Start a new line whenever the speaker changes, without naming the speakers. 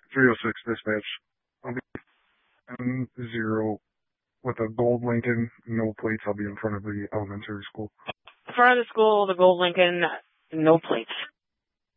306 dispatch. I'll be M0 with a gold Lincoln, no plates. I'll be in front of the elementary school.
In front of the school, the gold Lincoln, no plates.